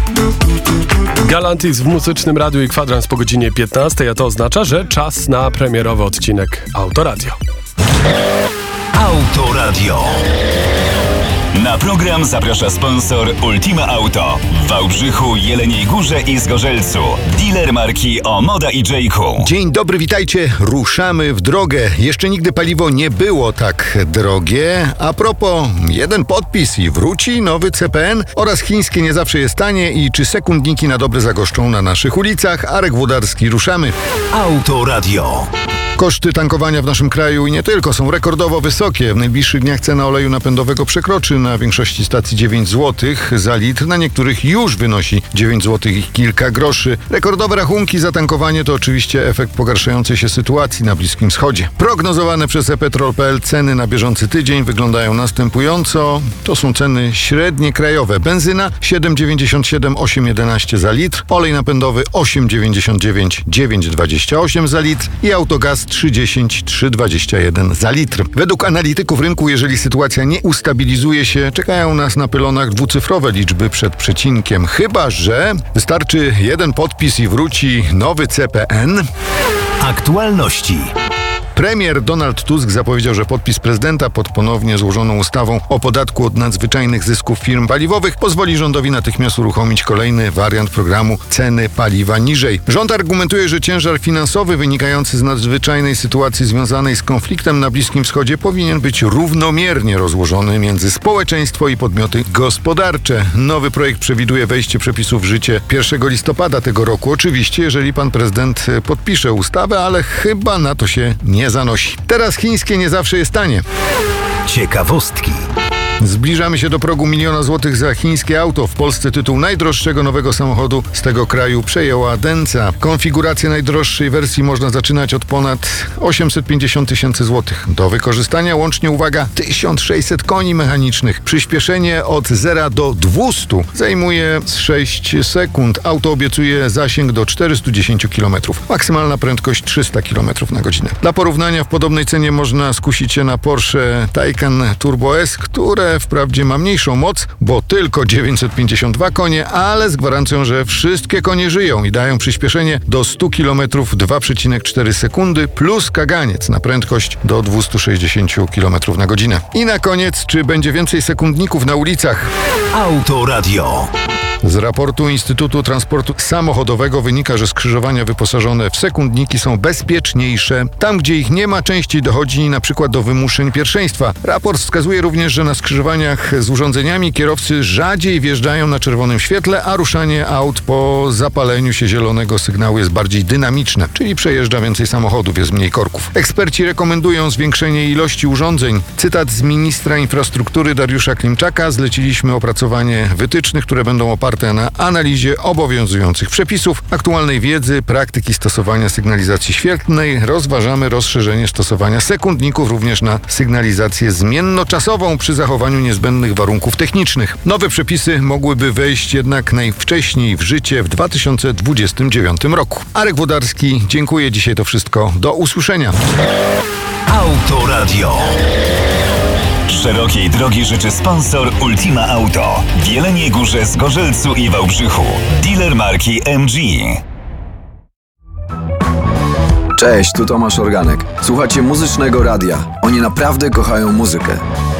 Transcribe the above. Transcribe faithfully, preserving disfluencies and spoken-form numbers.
Galantis w Muzycznym Radiu i Kwadrans po godzinie piętnastej, a to oznacza, że czas na premierowy odcinek Autoradio. Autoradio. Na program zaprasza sponsor Ultima Auto w Wałbrzychu, Jeleniej Górze i Zgorzelcu. Dealer marki Omoda i Jayku. Dzień dobry, witajcie. Ruszamy w drogę. Jeszcze nigdy paliwo nie było tak drogie. A propos, jeden podpis i wróci nowy C P N oraz chińskie nie zawsze jest tanie i czy sekundniki na dobre zagoszczą na naszych ulicach. Arek Włodarski, ruszamy. Autoradio. Koszty tankowania w naszym kraju i nie tylko są rekordowo wysokie. W najbliższych dniach cena oleju napędowego przekroczy na większości stacji dziewięć złotych za litr, na niektórych już wynosi dziewięć złotych i kilka groszy. Rekordowe rachunki za tankowanie to oczywiście efekt pogarszającej się sytuacji na Bliskim Wschodzie. Prognozowane przez e petrol kropka p l ceny na bieżący tydzień wyglądają następująco. To są ceny średnie krajowe. Benzyna siedem dziewięćdziesiąt siedem, osiem jedenaście za litr, olej napędowy osiem dziewięćdziesiąt dziewięć, dziewięć dwadzieścia osiem za litr i autogaz trzy dziesięć, trzy dwadzieścia jeden za litr. Według analityków rynku, jeżeli sytuacja nie ustabilizuje się, czekają nas na pylonach dwucyfrowe liczby przed przecinkiem. Chyba że wystarczy jeden podpis i wróci nowy C P N. Aktualności. Premier Donald Tusk zapowiedział, że podpis prezydenta pod ponownie złożoną ustawą o podatku od nadzwyczajnych zysków firm paliwowych pozwoli rządowi natychmiast uruchomić kolejny wariant programu ceny paliwa niżej. Rząd argumentuje, że ciężar finansowy wynikający z nadzwyczajnej sytuacji związanej z konfliktem na Bliskim Wschodzie powinien być równomiernie rozłożony między społeczeństwo i podmioty gospodarcze. Nowy projekt przewiduje wejście przepisów w życie pierwszego listopada tego roku. Oczywiście, jeżeli pan prezydent podpisze ustawę, ale chyba na to się nie zanosi. Teraz chińskie nie zawsze jest tanie. Ciekawostki. Zbliżamy się do progu miliona złotych za chińskie auto. W Polsce tytuł najdroższego nowego samochodu z tego kraju przejęła Denza. Konfigurację najdroższej wersji można zaczynać od ponad osiemset pięćdziesiąt tysięcy złotych. Do wykorzystania łącznie, uwaga, tysiąc sześćset koni mechanicznych. Przyspieszenie od zera do dwustu zajmuje sześć sekund. Auto obiecuje zasięg do czterystu dziesięciu kilometrów. Maksymalna prędkość trzysta kilometrów na godzinę. Dla porównania w podobnej cenie można skusić się na Porsche Taycan Turbo S, które wprawdzie ma mniejszą moc, bo tylko dziewięćset pięćdziesiąt dwa konie, ale z gwarancją, że wszystkie konie żyją i dają przyspieszenie do stu kilometrów dwa przecinek cztery sekundy plus kaganiec na prędkość do dwustu sześćdziesięciu kilometrów na godzinę. I na koniec, czy będzie więcej sekundników na ulicach? Autoradio. Z raportu Instytutu Transportu Samochodowego wynika, że skrzyżowania wyposażone w sekundniki są bezpieczniejsze. Tam, gdzie ich nie ma, częściej dochodzi na przykład do wymuszeń pierwszeństwa. Raport wskazuje również, że na skrzyżowaniach z urządzeniami kierowcy rzadziej wjeżdżają na czerwonym świetle, a ruszanie aut po zapaleniu się zielonego sygnału jest bardziej dynamiczne, czyli przejeżdża więcej samochodów, jest mniej korków. Eksperci rekomendują zwiększenie ilości urządzeń. Cytat z ministra infrastruktury Dariusza Klimczaka: zleciliśmy opracowanie wytycznych, które będą oparte na analizie obowiązujących przepisów, aktualnej wiedzy, praktyki stosowania sygnalizacji świetlnej. Rozważamy rozszerzenie stosowania sekundników również na sygnalizację zmiennoczasową przy zachowaniu niezbędnych warunków technicznych. Nowe przepisy mogłyby wejść jednak najwcześniej w życie w dwa tysiące dwudziestym dziewiątym roku. Arek Włodarski, dziękuję. Dzisiaj to wszystko. Do usłyszenia. Autoradio. Szerokiej drogi życzy sponsor Ultima Auto w Jeleniej Górze, Zgorzelcu i Wałbrzychu. Dealer marki M G. Cześć, tu Tomasz Organek. Słuchacie Muzycznego Radia. Oni naprawdę kochają muzykę.